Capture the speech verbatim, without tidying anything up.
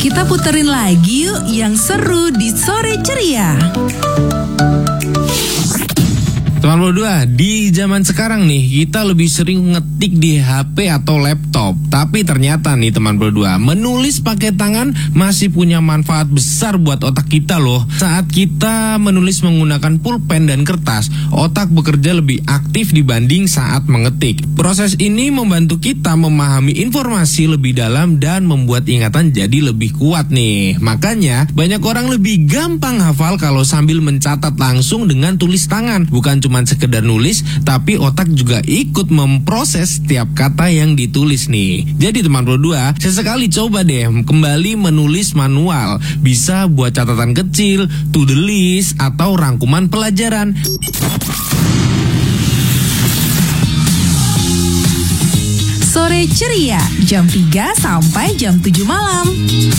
Kita puterin lagi yuk yang seru di Sore Ceria. Teman berdua, di zaman sekarang nih kita lebih sering ngetik di H P atau laptop. Tapi ternyata nih teman berdua, menulis pakai tangan masih punya manfaat besar buat otak kita loh. Saat kita menulis menggunakan pulpen dan kertas, otak bekerja lebih aktif dibanding saat mengetik. Proses ini membantu kita memahami informasi lebih dalam dan membuat ingatan jadi lebih kuat nih. Makanya banyak orang lebih gampang hafal kalau sambil mencatat langsung dengan tulis tangan. Bukan cuma Cuman sekedar nulis, tapi otak juga ikut memproses setiap kata yang ditulis nih. Jadi teman berdua, sesekali coba deh kembali menulis manual. Bisa buat catatan kecil, to-do list, atau rangkuman pelajaran. Sore Ceria, jam tiga sampai jam tujuh malam.